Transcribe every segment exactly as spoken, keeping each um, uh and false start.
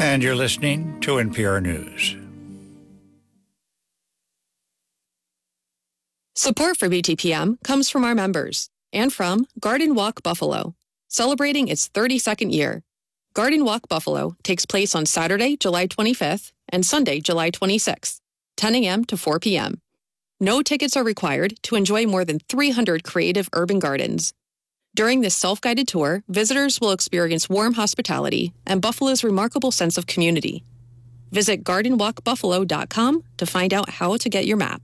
And you're listening to N P R News. Support for B T P M comes from our members and from Garden Walk Buffalo, celebrating its thirty-second year. Garden Walk Buffalo takes place on Saturday, July twenty-fifth and Sunday, July twenty-sixth, ten a.m. to four p.m. No tickets are required to enjoy more than three hundred creative urban gardens. During this self-guided tour, visitors will experience warm hospitality and Buffalo's remarkable sense of community. Visit garden walk buffalo dot com to find out how to get your map.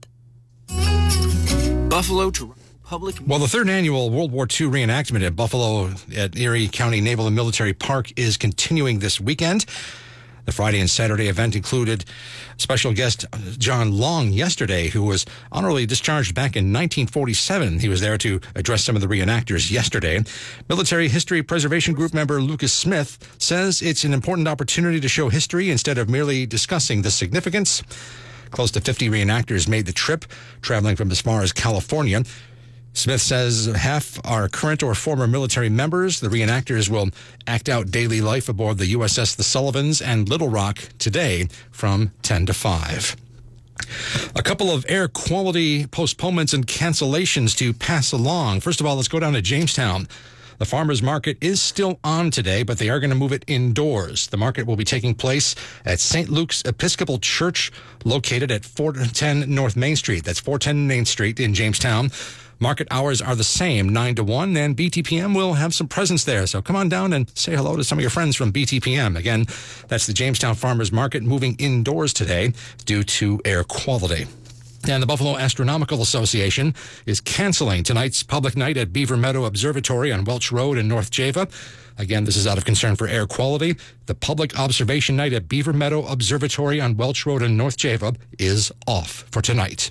Buffalo to public. Well, the third annual World War Two reenactment at Buffalo at Erie County Naval and Military Park is continuing this weekend. The Friday and Saturday event included special guest John Long yesterday, who was honorably discharged back in nineteen forty-seven. He was there to address some of the reenactors yesterday. Military History Preservation Group member Lucas Smith says it's an important opportunity to show history instead of merely discussing the significance. Close to fifty reenactors made the trip, traveling from as far as California. Smith says half are current or former military members. The reenactors will act out daily life aboard the U S S The Sullivans and Little Rock today from ten to five. A couple of air quality postponements and cancellations to pass along. First of all, let's go down to Jamestown. The farmers market is still on today, but they are going to move it indoors. The market will be taking place at Saint Luke's Episcopal Church, located at four ten North Main Street. That's four ten Main Street in Jamestown. Market hours are the same, nine to one, and B T P M will have some presence there. So come on down and say hello to some of your friends from B T P M. Again, that's the Jamestown Farmers Market moving indoors today due to air quality. And the Buffalo Astronomical Association is canceling tonight's public night at Beaver Meadow Observatory on Welch Road in North Java. Again, this is out of concern for air quality. The public observation night at Beaver Meadow Observatory on Welch Road in North Java is off for tonight.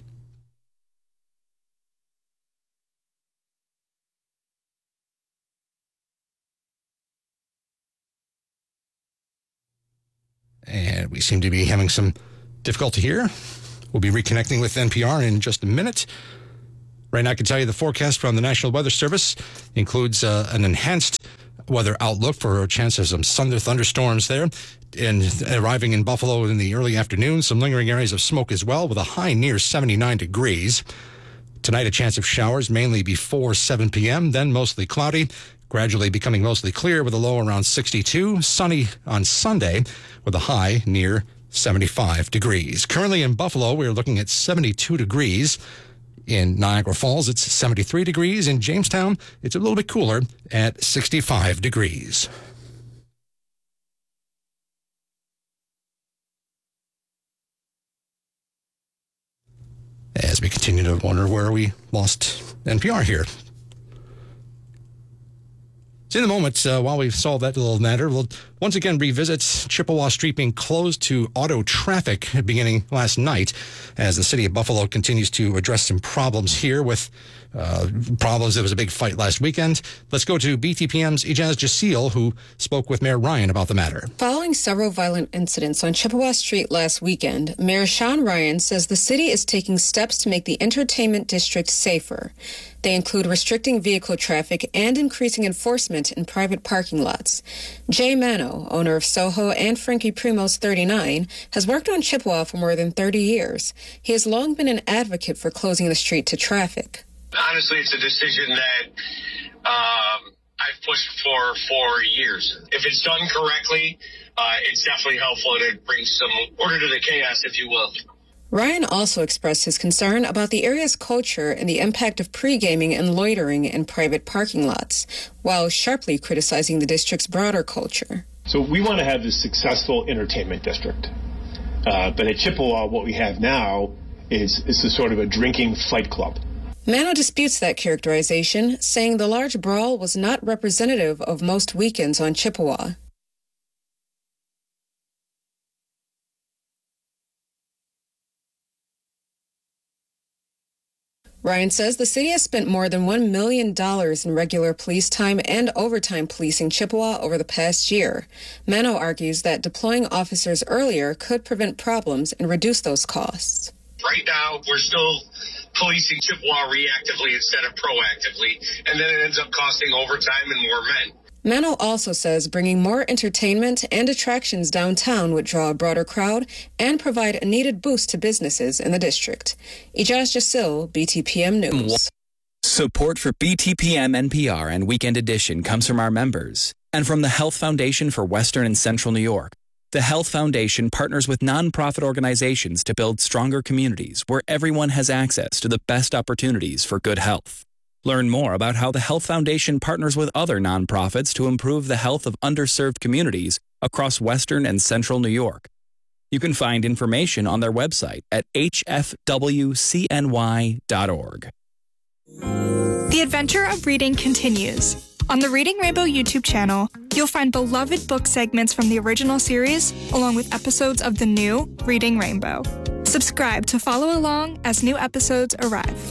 And we seem to be having some difficulty here. We'll be reconnecting with N P R in just a minute. Right now, I can tell you the forecast from the National Weather Service includes uh, an enhanced weather outlook for a chance of some thunder thunderstorms there. And arriving in Buffalo in the early afternoon, some lingering areas of smoke as well, with a high near seventy-nine degrees. Tonight, a chance of showers, mainly before seven p.m., then mostly cloudy, gradually becoming mostly clear with a low around sixty-two. Sunny on Sunday with a high near seventy-five degrees. Currently in Buffalo, we're looking at seventy-two degrees. In Niagara Falls, it's seventy-three degrees. In Jamestown, it's a little bit cooler at sixty-five degrees. As we continue to wonder where we lost N P R here. So in a moment, uh, while we solve that little matter, we'll once again revisit Chippewa Street being closed to auto traffic beginning last night as the city of Buffalo continues to address some problems here with uh, problems. There was a big fight last weekend. Let's go to B T P M's Ijaz Jasil, who spoke with Mayor Ryan about the matter. Following several violent incidents on Chippewa Street last weekend, Mayor Sean Ryan says the city is taking steps to make the entertainment district safer. They include restricting vehicle traffic and increasing enforcement in private parking lots. Jay Mano, owner of Soho and Frankie Primo's thirty-nine, has worked on Chippewa for more than thirty years. He has long been an advocate for closing the street to traffic. Honestly, it's a decision that um, I've pushed for for years. If it's done correctly, uh, it's definitely helpful and it brings some order to the chaos, if you will. Ryan also expressed his concern about the area's culture and the impact of pre-gaming and loitering in private parking lots, while sharply criticizing the district's broader culture. So we want to have this successful entertainment district. Uh, but at Chippewa, what we have now is, is a sort of a drinking fight club. Mano disputes that characterization, saying the large brawl was not representative of most weekends on Chippewa. Ryan says the city has spent more than one million dollars in regular police time and overtime policing Chippewa over the past year. Mano argues that deploying officers earlier could prevent problems and reduce those costs. Right now, we're still policing Chippewa reactively instead of proactively, and then it ends up costing overtime and more men. Mano also says bringing more entertainment and attractions downtown would draw a broader crowd and provide a needed boost to businesses in the district. Ijaz Jasil, B T P M News. Support for B T P M N P R and Weekend Edition comes from our members and from the Health Foundation for Western and Central New York. The Health Foundation partners with nonprofit organizations to build stronger communities where everyone has access to the best opportunities for good health. Learn more about how the Health Foundation partners with other nonprofits to improve the health of underserved communities across Western and Central New York. You can find information on their website at h f w c n y dot org. The adventure of reading continues. On the Reading Rainbow YouTube channel, you'll find beloved book segments from the original series, along with episodes of the new Reading Rainbow. Subscribe to follow along as new episodes arrive.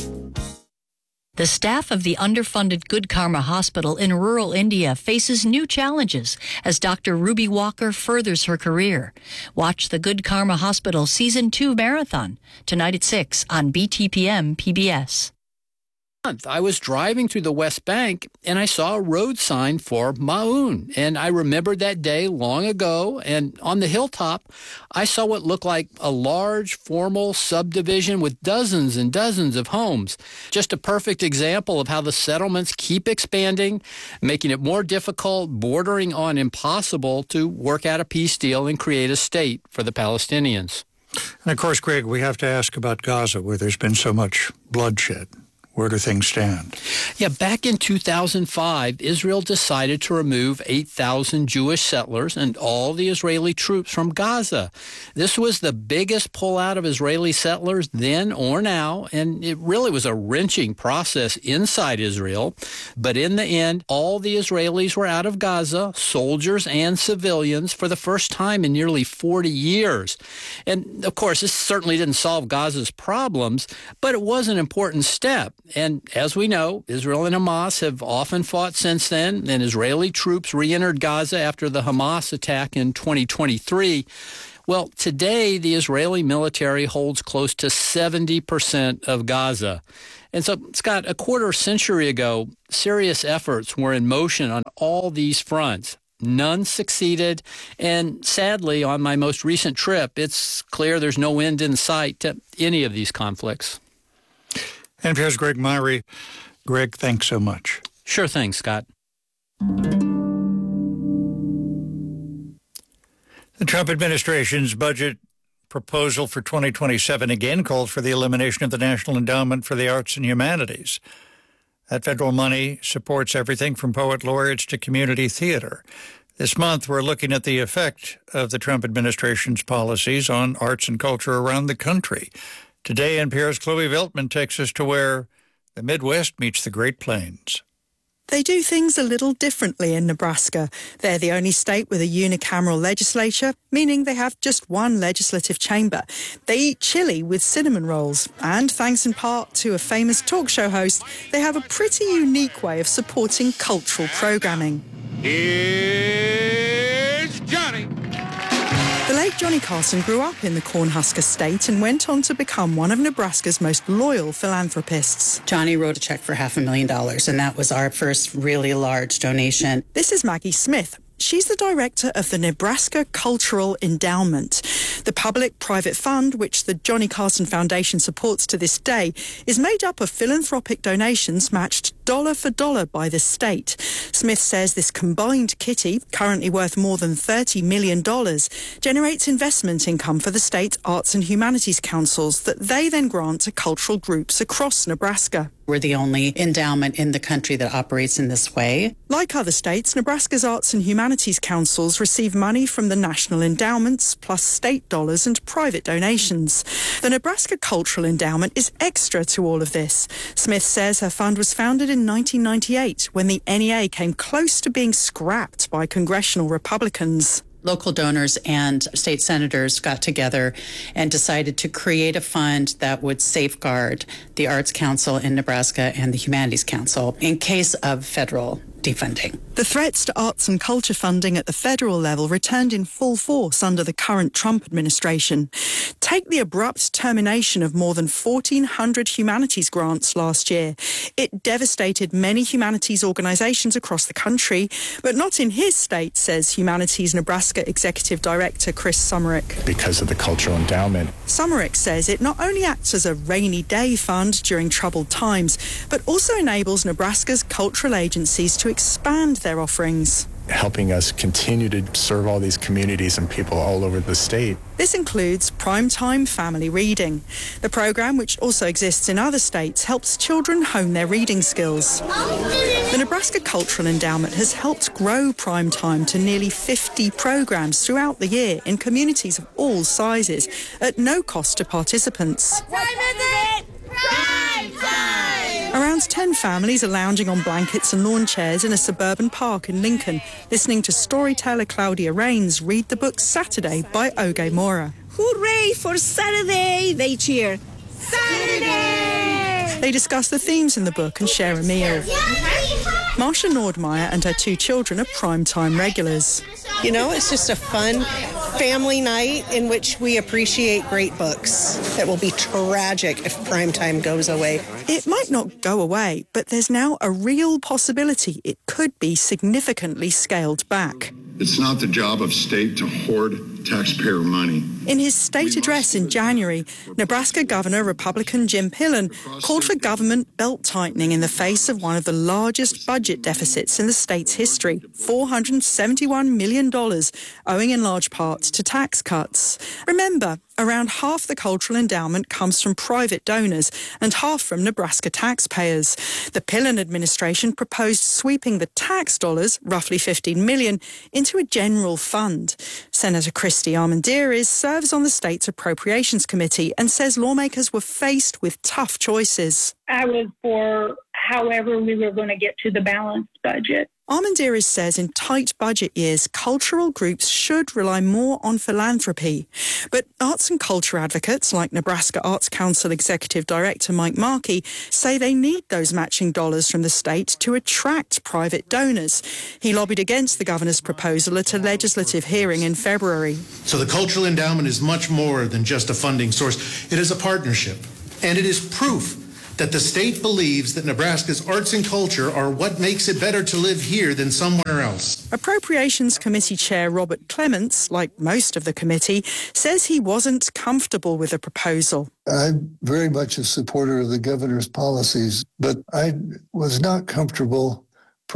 The staff of the underfunded Good Karma Hospital in rural India faces new challenges as Doctor Ruby Walker furthers her career. Watch the Good Karma Hospital Season two Marathon tonight at six on B T P M P B S. I was driving through the West Bank and I saw a road sign for Maun. And I remembered that day long ago. And on the hilltop, I saw what looked like a large formal subdivision with dozens and dozens of homes. Just a perfect example of how the settlements keep expanding, making it more difficult, bordering on impossible to work out a peace deal and create a state for the Palestinians. And of course, Greg, we have to ask about Gaza, where there's been so much bloodshed. Where do things stand? Yeah, back in two thousand five, Israel decided to remove eight thousand Jewish settlers and all the Israeli troops from Gaza. This was the biggest pullout of Israeli settlers then or now, and it really was a wrenching process inside Israel. But in the end, all the Israelis were out of Gaza, soldiers and civilians, for the first time in nearly forty years. And, of course, this certainly didn't solve Gaza's problems, but it was an important step. And as we know, Israel and Hamas have often fought since then, and Israeli troops re-entered Gaza after the Hamas attack in twenty twenty-three. Well, today, the Israeli military holds close to seventy percent of Gaza. And so, Scott, a quarter century ago, serious efforts were in motion on all these fronts. None succeeded, and sadly, on my most recent trip, it's clear there's no end in sight to any of these conflicts. N P R's Greg Myrie. Greg, thanks so much. Sure thing, Scott. The Trump administration's budget proposal for twenty twenty-seven again called for the elimination of the National Endowment for the Arts and Humanities. That federal money supports everything from poet laureates to community theater. This month, we're looking at the effect of the Trump administration's policies on arts and culture around the country. Today, N P R's Chloe Veltman takes us to where the Midwest meets the Great Plains. They do things a little differently in Nebraska. They're the only state with a unicameral legislature, meaning they have just one legislative chamber. They eat chili with cinnamon rolls, and thanks in part to a famous talk show host, they have a pretty unique way of supporting cultural programming. Here's Johnny. The late Johnny Carson grew up in the Cornhusker State and went on to become one of Nebraska's most loyal philanthropists. Johnny wrote a check for half a million dollars, and that was our first really large donation. This is Maggie Smith. She's the director of the Nebraska Cultural Endowment. The public-private fund, which the Johnny Carson Foundation supports to this day, is made up of philanthropic donations matched dollar for dollar by the state. Smith says this combined kitty, currently worth more than thirty million dollars, generates investment income for the state arts and humanities councils that they then grant to cultural groups across Nebraska. We're the only endowment in the country that operates in this way. Like other states, Nebraska's arts and humanities councils receive money from the national endowments, plus state dollars and private donations. The Nebraska Cultural Endowment is extra to all of this. Smith says her fund was founded in nineteen ninety-eight when the N E A came close to being scrapped by congressional Republicans. Local donors and state senators got together and decided to create a fund that would safeguard the Arts Council in Nebraska and the Humanities Council in case of federal defunding. The threats to arts and culture funding at the federal level returned in full force under the current Trump administration. Take the abrupt termination of more than fourteen hundred humanities grants last year. It devastated many humanities organizations across the country, but not in his state, says Humanities Nebraska Executive Director Chris Summerick. Because of the cultural endowment. Summerick says it not only acts as a rainy day fund during troubled times, but also enables Nebraska's cultural agencies to expand their offerings. Helping us continue to serve all these communities and people all over the state. This includes Primetime Family Reading. The program, which also exists in other states, helps children hone their reading skills. The Nebraska Cultural Endowment has helped grow Primetime to nearly fifty programs throughout the year in communities of all sizes at no cost to participants. Time is it? Prime time! Around ten families are lounging on blankets and lawn chairs in a suburban park in Lincoln, listening to storyteller Claudia Rains read the book Saturday by Oge Mora. Hooray for Saturday! They cheer. Saturday! They discuss the themes in the book and share a meal. Marsha Nordmeyer and her two children are primetime regulars. You know, it's just a fun family night in which we appreciate great books. It will be tragic if primetime goes away. It might not go away, but there's now a real possibility it could be significantly scaled back. It's not the job of state to hoard taxpayer money. In his state address in January, Nebraska Governor Republican Jim Pillen called for government belt-tightening in the face of one of the largest budget deficits in the state's history, four hundred seventy-one million dollars, owing in large part to tax cuts. Remember, around half the cultural endowment comes from private donors and half from Nebraska taxpayers. The Pillen administration proposed sweeping the tax dollars, roughly fifteen million dollars, into a general fund. Senator Christy Armendariz serves on the state's Appropriations Committee and says lawmakers were faced with tough choices. I was for however we were going to get to the balanced budget. Armendariz says in tight budget years, cultural groups should rely more on philanthropy. But arts and culture advocates like Nebraska Arts Council Executive Director Mike Markey say they need those matching dollars from the state to attract private donors. He lobbied against the governor's proposal at a legislative hearing in February. So the cultural endowment is much more than just a funding source. It is a partnership, and it is proof that the state believes that Nebraska's arts and culture are what makes it better to live here than somewhere else. Appropriations Committee Chair Robert Clements, like most of the committee, says he wasn't comfortable with the proposal. I'm very much a supporter of the governor's policies, but I was not comfortable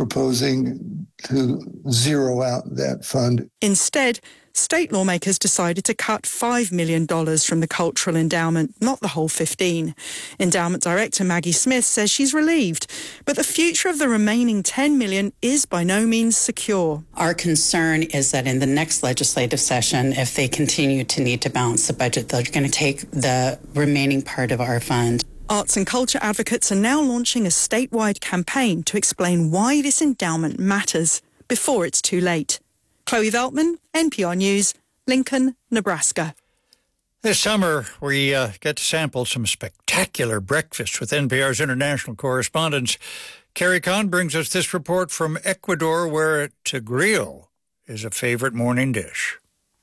proposing to zero out that fund. Instead, state lawmakers decided to cut five million dollars from the cultural endowment, not the whole fifteen. Endowment Director Maggie Smith says she's relieved, but the future of the remaining ten million dollars is by no means secure. Our concern is that in the next legislative session, if they continue to need to balance the budget, they're going to take the remaining part of our fund. Arts and culture advocates are now launching a statewide campaign to explain why this endowment matters before it's too late. Chloe Veltman, N P R News, Lincoln, Nebraska. This summer, we uh, get to sample some spectacular breakfasts with N P R's international correspondents. Carrie Kahn brings us this report from Ecuador, where tigrillo is a favorite morning dish.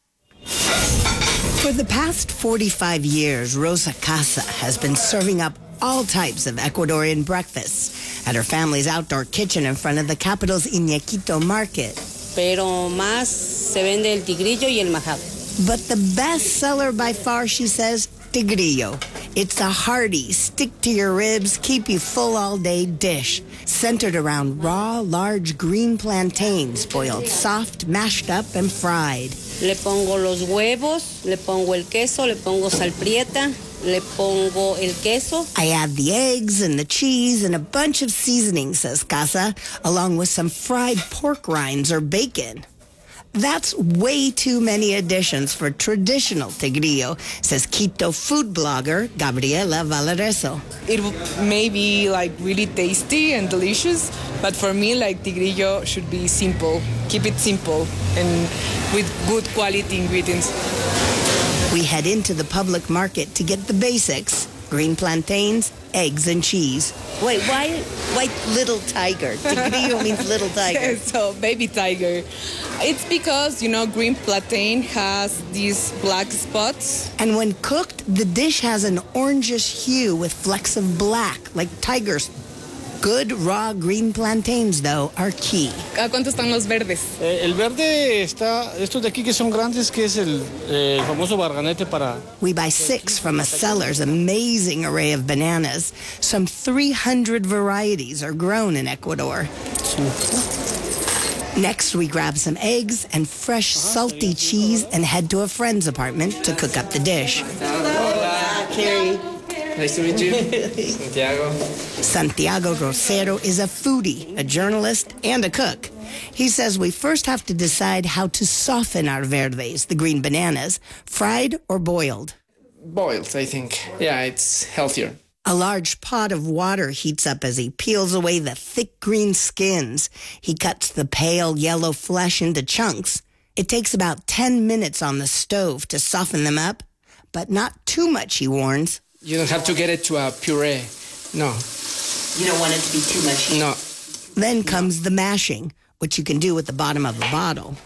For the past forty-five years, Rosa Casa has been serving up all types of Ecuadorian breakfasts at her family's outdoor kitchen in front of the capital's Iñequito market. Pero más se vende el tigrillo y el majado. But the best seller by far, she says, tigrillo. It's a hearty, stick-to-your-ribs, keep-you-full all-day dish, centered around raw, large green plantains, boiled soft, mashed up, and fried. Le pongo los huevos, le pongo el queso, le pongo sal prieta, le pongo el queso. I add the eggs and the cheese and a bunch of seasonings, says Casa, along with some fried pork rinds or bacon. That's way too many additions for traditional tigrillo, says Quito food blogger Gabriela Valareso. It may be like really tasty and delicious, but for me, like tigrillo should be simple. Keep it simple and with good quality ingredients. We head into the public market to get the basics. green plantains, eggs, and cheese. Wait, why why little tiger? Tigrillo means little tiger. So, baby tiger. It's because, you know, green plantain has these black spots. And when cooked, the dish has an orangish hue with flecks of black, like tigers. Good raw green plantains, though, are key. ¿A cuánto están los verdes? Eh, el verde está, estos de aquí que son grandes, que es el, eh, el famoso barganete para... We buy six from a seller's amazing array of bananas. Some three hundred varieties are grown in Ecuador. Next, we grab some eggs and fresh salty cheese and head to a friend's apartment to cook up the dish. Hola, Carrie. Nice to meet you. Santiago. Santiago Rosero is a foodie, a journalist, and a cook. He says we first have to decide how to soften our verdes, the green bananas, fried or boiled. Boiled, I think. Yeah, it's healthier. A large pot of water heats up as he peels away the thick green skins. He cuts the pale yellow flesh into chunks. It takes about ten minutes on the stove to soften them up, but not too much, he warns. You don't have to get it to a puree. No. You don't want it to be too much? No. Then comes the mashing, which you can do with the bottom of a bottle.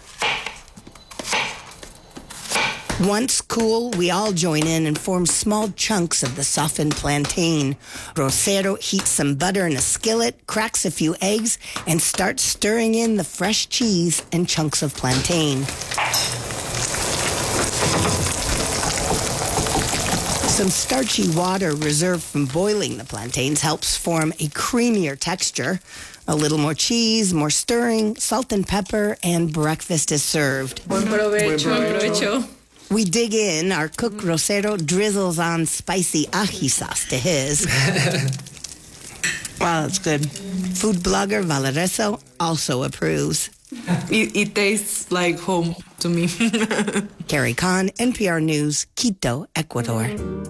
Once cool, we all join in and form small chunks of the softened plantain. Rosero heats some butter in a skillet, cracks a few eggs, and starts stirring in the fresh cheese and chunks of plantain. Some starchy water reserved from boiling the plantains helps form a creamier texture. A little more cheese, more stirring, salt and pepper, and breakfast is served. Buen provecho. Buen provecho. We dig in. Our cook Rosero drizzles on spicy ají sauce to his. Wow, that's good. Food blogger Valereso also approves. It, it tastes like home to me. Carrie Kahn, N P R News, Quito, Ecuador.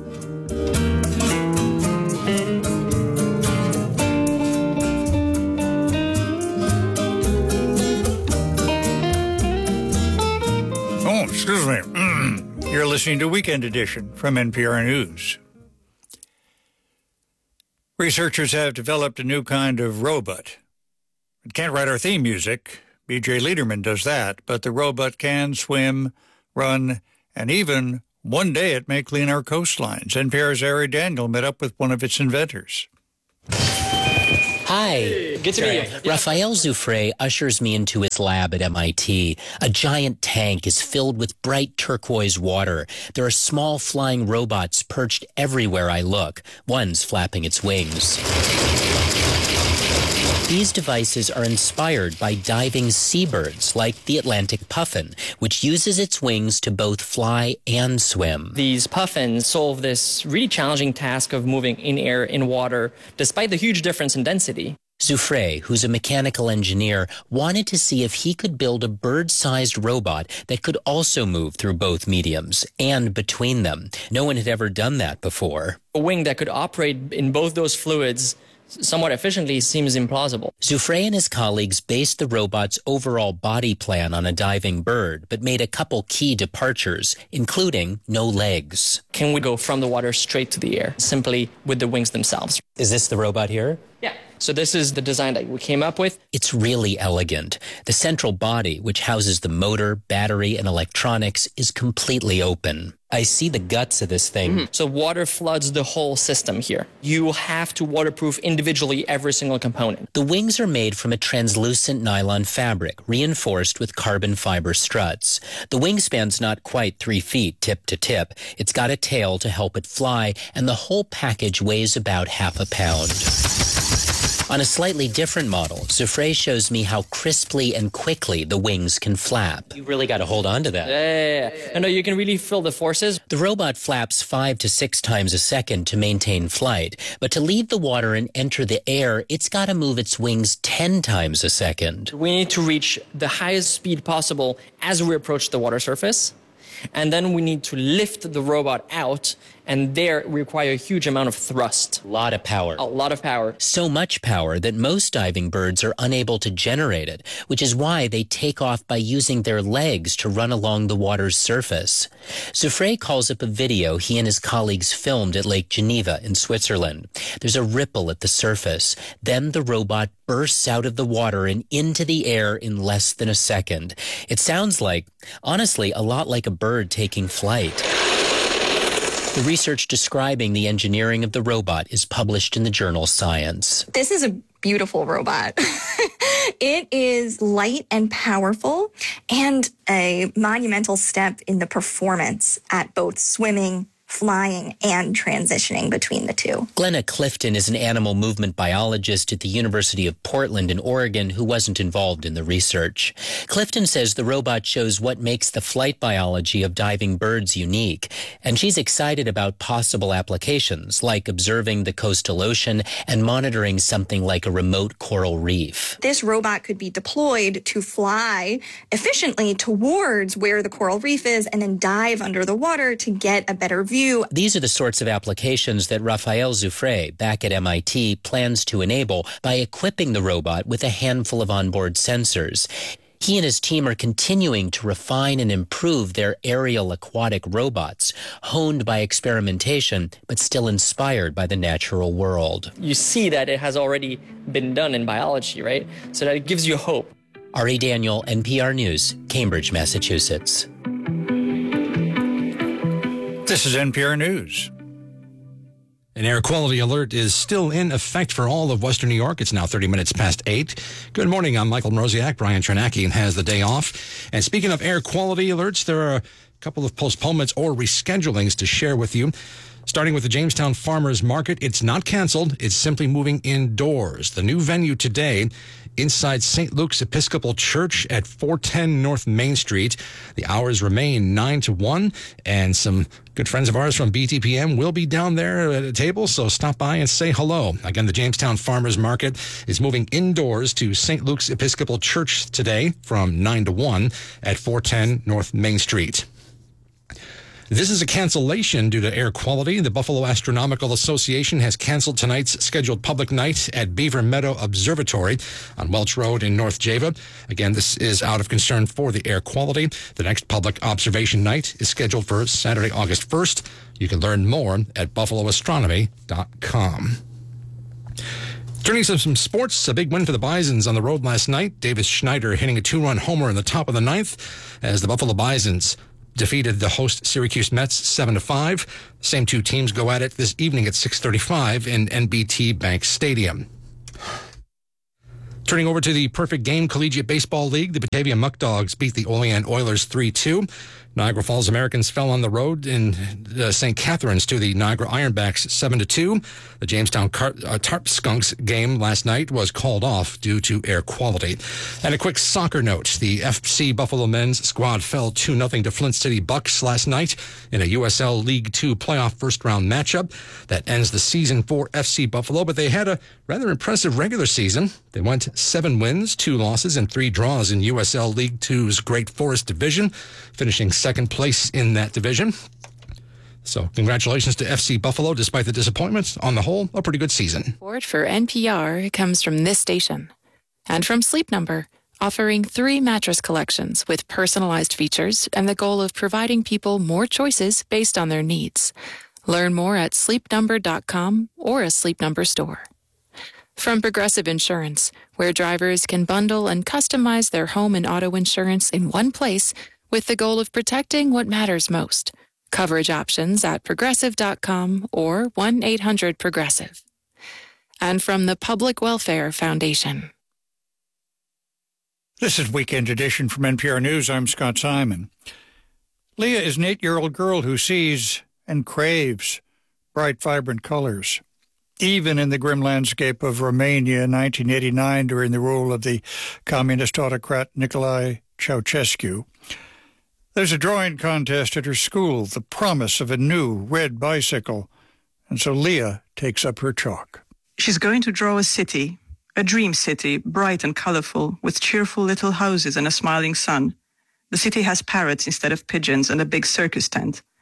Oh, excuse me. You're listening to Weekend Edition from N P R News. Researchers have developed a new kind of robot. It can't write our theme music. B J Liederman does that, but the robot can swim, run, and even, one day, it may clean our coastlines. N P R's Ari Daniel met up with one of its inventors. Hi. Good to meet you. Raphael Zufre ushers me into his lab at M I T. A giant tank is filled with bright turquoise water. There are small flying robots perched everywhere I look. One's flapping its wings. These devices are inspired by diving seabirds like the Atlantic puffin, which uses its wings to both fly and swim. These puffins solve this really challenging task of moving in air, in water, despite the huge difference in density. Zufre, who's a mechanical engineer, wanted to see if he could build a bird-sized robot that could also move through both mediums and between them. No one had ever done that before. A wing that could operate in both those fluids somewhat efficiently seems implausible. Zufre and his colleagues based the robot's overall body plan on a diving bird, but made a couple key departures, including no legs. Can we go from the water straight to the air, simply with the wings themselves? Is this the robot here? Yeah. So this is the design that we came up with. It's really elegant. The central body, which houses the motor, battery, and electronics, is completely open. I see the guts of this thing. Mm-hmm. So water floods the whole system here. You have to waterproof individually every single component. The wings are made from a translucent nylon fabric, reinforced with carbon fiber struts. The wingspan's not quite three feet tip to tip. It's got a tail to help it fly, and the whole package weighs about half a pound. On a slightly different model, Zufre shows me how crisply and quickly the wings can flap. You really got to hold on to that. Yeah, yeah, yeah. No, no, you can really feel the forces. The robot flaps five to six times a second to maintain flight, but to leave the water and enter the air, it's got to move its wings ten times a second. We need to reach the highest speed possible as we approach the water surface. And then we need to lift the robot out and there require a huge amount of thrust. A lot of power. A lot of power. So much power that most diving birds are unable to generate it, which is why they take off by using their legs to run along the water's surface. Zoufré calls up a video he and his colleagues filmed at Lake Geneva in Switzerland. There's a ripple at the surface. Then the robot bursts out of the water and into the air in less than a second. It sounds like, honestly, a lot like a bird taking flight. The research describing the engineering of the robot is published in the journal Science. This is a beautiful robot. It is light and powerful and a monumental step in the performance at both swimming, flying, and transitioning between the two. Glenna Clifton is an animal movement biologist at the University of Portland in Oregon who wasn't involved in the research. Clifton says the robot shows what makes the flight biology of diving birds unique, and she's excited about possible applications like observing the coastal ocean and monitoring something like a remote coral reef. This robot could be deployed to fly efficiently towards where the coral reef is and then dive under the water to get a better view. These are the sorts of applications that Raphael Zoufré, back at M I T, plans to enable by equipping the robot with a handful of onboard sensors. He and his team are continuing to refine and improve their aerial aquatic robots, honed by experimentation, but still inspired by the natural world. You see that it has already been done in biology, right? So that it gives you hope. Ari Daniel, N P R News, Cambridge, Massachusetts. This is N P R News. An air quality alert is still in effect for all of Western New York. It's now thirty minutes past eight. Good morning. I'm Michael Mroziak. Brian Chernacki has the day off. And speaking of air quality alerts, there are a couple of postponements or reschedulings to share with you. Starting with the Jamestown Farmers Market, it's not canceled. It's simply moving indoors. The new venue today inside Saint Luke's Episcopal Church at four ten North Main Street. The hours remain nine to one, and some good friends of ours from B T P M will be down there at a table, so stop by and say hello. Again, the Jamestown Farmers Market is moving indoors to Saint Luke's Episcopal Church today from nine to one at four ten North Main Street. This is a cancellation due to air quality. The Buffalo Astronomical Association has canceled tonight's scheduled public night at Beaver Meadow Observatory on Welch Road in North Java. Again, this is out of concern for the air quality. The next public observation night is scheduled for Saturday, August first. You can learn more at buffalo astronomy dot com. Turning to some sports, a big win for the Bisons on the road last night. Davis Schneider hitting a two-run homer in the top of the ninth as the Buffalo Bisons defeated the host Syracuse Mets seven to five. Same two teams go at it this evening at six thirty-five in N B T Bank Stadium. Turning over to the Perfect Game Collegiate Baseball League, the Batavia Muck Dogs beat the Olean Oilers three two. Niagara Falls Americans fell on the road in uh, Saint Catharines to the Niagara Ironbacks seven to two. The Jamestown Car- uh, Tarp Skunks game last night was called off due to air quality. And a quick soccer note. The F C Buffalo men's squad fell two nothing to Flint City Bucks last night in a U S L League Two playoff first-round matchup. That ends the season for F C Buffalo, but they had a rather impressive regular season. They went seven wins, two losses, and three draws in U S L League Two's Great Forest Division, finishing second place in that division. So congratulations to F C Buffalo, despite the disappointments. On the whole, a pretty good season. Support for N P R comes from this station and from Sleep Number, offering three mattress collections with personalized features and the goal of providing people more choices based on their needs. Learn more at sleep number dot com or a Sleep Number store. From Progressive Insurance, where drivers can bundle and customize their home and auto insurance in one place with the goal of protecting what matters most. Coverage options at progressive dot com or one eight hundred progressive. And from the Public Welfare Foundation. This is Weekend Edition from N P R News. I'm Scott Simon. Leah is an eight-year-old girl who sees and craves bright, vibrant colors. Even in the grim landscape of Romania in nineteen eighty-nine during the rule of the communist autocrat Nicolae Ceausescu. There's a drawing contest at her school, the promise of a new red bicycle, and so Leah takes up her chalk. She's going to draw a city, a dream city, bright and colorful, with cheerful little houses and a smiling sun. The city has parrots instead of pigeons and a big circus tent.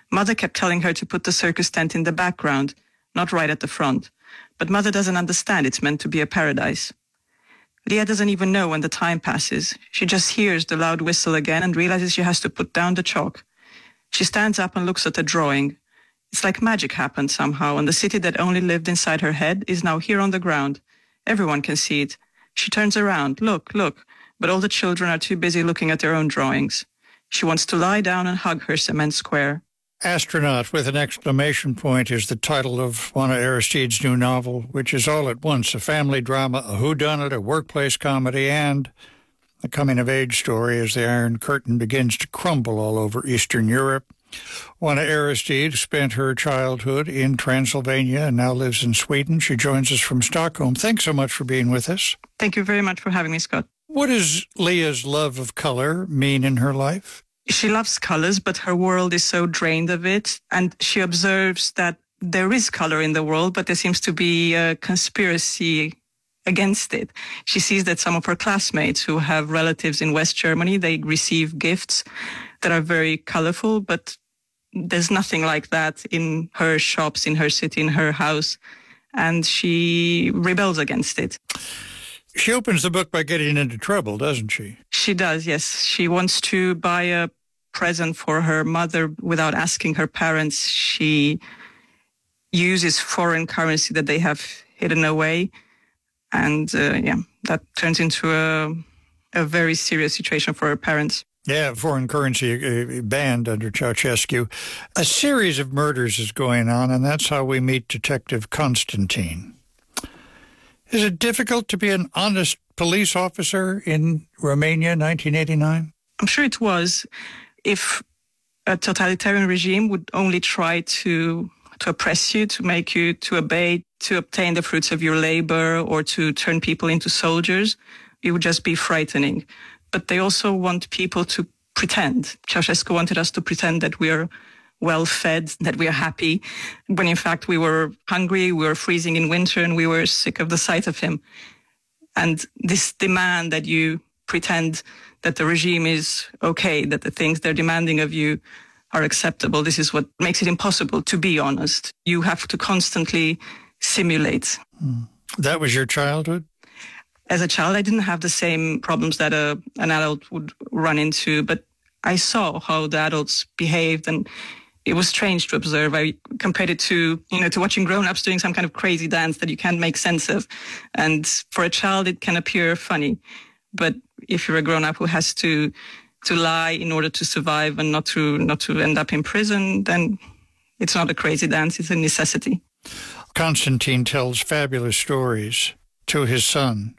Mother kept telling her to put the circus tent in the background, not right at the front. But Mother doesn't understand it's meant to be a paradise. Leah doesn't even know when the time passes. She just hears the loud whistle again and realizes she has to put down the chalk. She stands up and looks at the drawing. It's like magic happened somehow, and the city that only lived inside her head is now here on the ground. Everyone can see it. She turns around. Look, look. But all the children are too busy looking at their own drawings. She wants to lie down and hug her cement square. Astronaut with an exclamation point is the title of Juana Aristide's new novel, which is all at once a family drama, a whodunit, a workplace comedy, and a coming-of-age story as the Iron Curtain begins to crumble all over Eastern Europe. Juana Aristide spent her childhood in Transylvania and now lives in Sweden. She joins us from Stockholm. Thanks so much for being with us. Thank you very much for having me, Scott. What does Leah's love of color mean in her life? She loves colors, but her world is so drained of it. And she observes that there is color in the world, but there seems to be a conspiracy against it. She sees that some of her classmates who have relatives in West Germany, they receive gifts that are very colorful, but there's nothing like that in her shops, in her city, in her house. And she rebels against it. She opens the book by getting into trouble, doesn't she? She does, yes. She wants to buy a present for her mother without asking her parents. She uses foreign currency that they have hidden away. And, uh, yeah, that turns into a, a very serious situation for her parents. Yeah, foreign currency uh, banned under Ceausescu. A series of murders is going on, and that's how we meet Detective Constantine. Is it difficult to be an honest police officer in Romania in nineteen eighty-nine? I'm sure it was. If a totalitarian regime would only try to to oppress you, to make you to obey, to obtain the fruits of your labor, or to turn people into soldiers, it would just be frightening. But they also want people to pretend. Ceausescu wanted us to pretend that we are well-fed, that we are happy, when in fact we were hungry, we were freezing in winter, and we were sick of the sight of him. And this demand that you pretend that the regime is okay, that the things they're demanding of you are acceptable, this is what makes it impossible to be honest. You have to constantly simulate. Hmm. That was your childhood? As a child, I didn't have the same problems that a, an adult would run into, but I saw how the adults behaved, and it was strange to observe. I compared it to, you know, to watching grown-ups doing some kind of crazy dance that you can't make sense of. And for a child, it can appear funny. But if you're a grown-up who has to to lie in order to survive and not to not to end up in prison, then it's not a crazy dance, it's a necessity. Constantine tells fabulous stories to his son.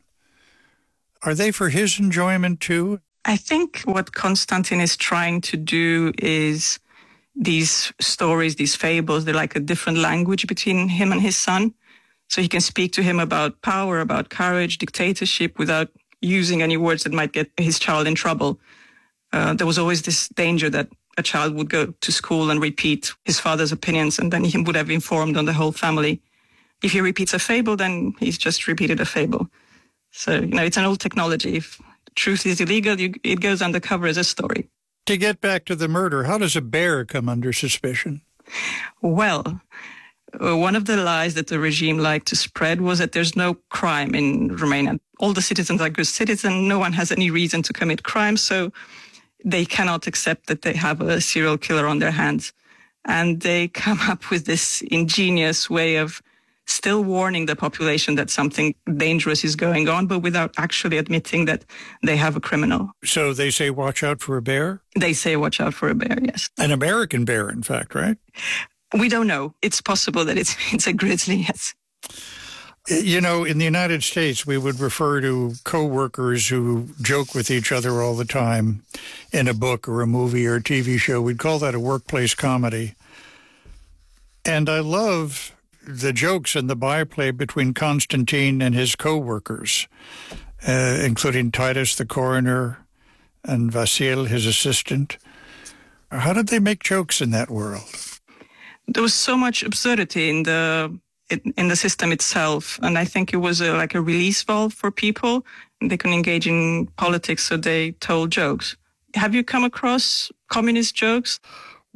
Are they for his enjoyment too? I think what Constantine is trying to do is these stories, these fables, they're like a different language between him and his son. So he can speak to him about power, about courage, dictatorship, without using any words that might get his child in trouble. Uh, there was always this danger that a child would go to school and repeat his father's opinions, and then he would have informed on the whole family. If he repeats a fable, then he's just repeated a fable. So, you know, it's an old technology. If truth is illegal, you, it goes undercover as a story. To get back to the murder, how does a bear come under suspicion? Well, uh, one of the lies that the regime liked to spread was that there's no crime in Romania. All the citizens are good citizens. No one has any reason to commit crime, so they cannot accept that they have a serial killer on their hands. And they come up with this ingenious way of still warning the population that something dangerous is going on, but without actually admitting that they have a criminal. So they say, watch out for a bear? They say, watch out for a bear, yes. An American bear, in fact, right? We don't know. It's possible that it's, it's a grizzly, yes. You know, in the United States, we would refer to co-workers who joke with each other all the time in a book or a movie or a T V show. We'd call that a workplace comedy. And I love the jokes and the byplay between Constantine and his co-workers, uh, including Titus, the coroner, and Vasil, his assistant. How did they make jokes in that world? There was so much absurdity in the in the system itself, and I think it was a, like a release valve for people. They couldn't engage in politics, so they told jokes. Have you come across communist jokes?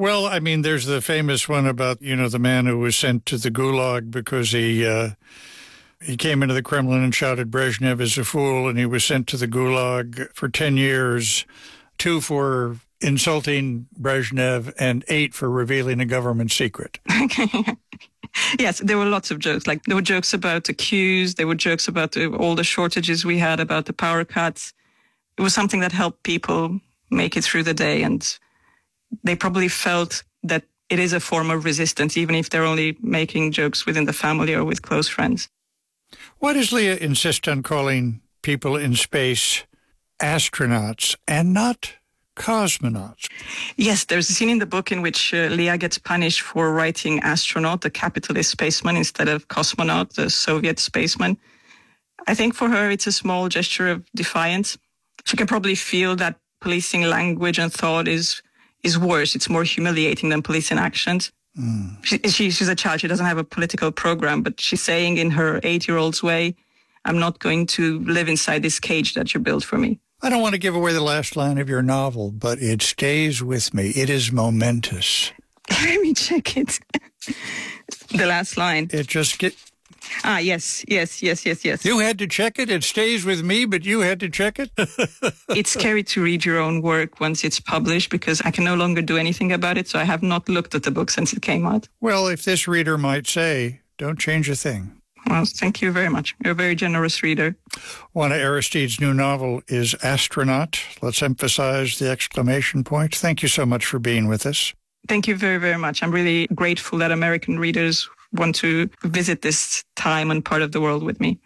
Well, I mean, there's the famous one about, you know, the man who was sent to the Gulag because he uh, he came into the Kremlin and shouted Brezhnev is a fool, and he was sent to the Gulag for ten years, two for insulting Brezhnev and eight for revealing a government secret. Yes, there were lots of jokes. Like, there were jokes about the queues, there were jokes about the, all the shortages we had, about the power cuts. It was something that helped people make it through the day, and they probably felt that it is a form of resistance, even if they're only making jokes within the family or with close friends. Why does Leah insist on calling people in space astronauts and not cosmonauts? Yes, there's a scene in the book in which uh, Leah gets punished for writing astronaut, the capitalist spaceman, instead of cosmonaut, the Soviet spaceman. I think for her, it's a small gesture of defiance. She can probably feel that policing language and thought is is worse. It's more humiliating than policing actions. Mm. She, she, she's a child. She doesn't have a political program, but she's saying in her eight-year-old's way, I'm not going to live inside this cage that you built for me. I don't want to give away the last line of your novel, but it stays with me. It is momentous. Let me check it. The last line. It just get. Ah, yes, yes, yes, yes, yes. You had to check it. It stays with me, but you had to check it. It's scary to read your own work once it's published because I can no longer do anything about it. So I have not looked at the book since it came out. Well, if this reader might say, don't change a thing. Well, thank you very much. You're a very generous reader. Juana Aristide's new novel is Astronaut. Let's emphasize the exclamation point. Thank you so much for being with us. Thank you very, very much. I'm really grateful that American readers want to visit this time and part of the world with me.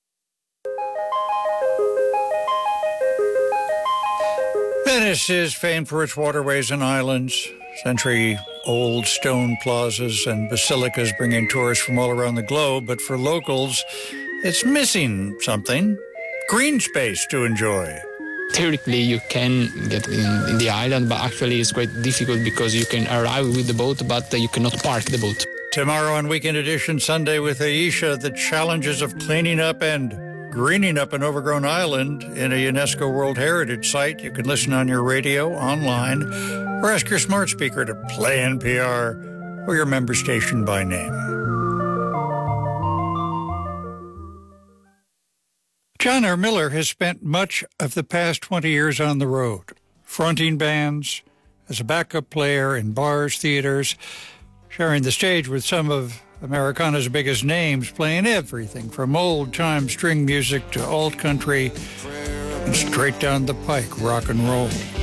Venice is famed for its waterways and islands, century-old stone plazas and basilicas bringing tourists from all around the globe. But for locals, it's missing something, green space to enjoy. Theoretically, you can get in, in the island, but actually it's quite difficult because you can arrive with the boat, but you cannot park the boat. Tomorrow on Weekend Edition, Sunday with Aisha, the challenges of cleaning up and greening up an overgrown island in a UNESCO World Heritage Site. You can listen on your radio, online, or ask your smart speaker to play N P R or your member station by name. John R. Miller has spent much of the past twenty years on the road, fronting bands, as a backup player in bars, theaters, sharing the stage with some of Americana's biggest names, playing everything from old-time string music to alt country and straight down the pike rock and roll.